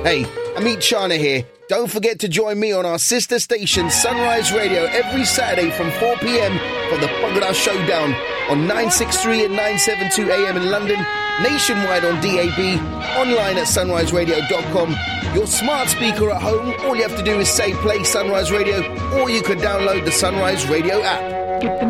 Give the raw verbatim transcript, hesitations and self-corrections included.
Hey, Amit Chana here. Don't forget to join me on our sister station Sunrise Radio every Saturday from four p.m. for the Bhangra Showdown on nine sixty-three and nine seventy-two A M in London, nationwide on D A B, online at sunrise radio dot com. Your smart speaker at home, all you have to do is say play Sunrise Radio, or you could download the Sunrise Radio app.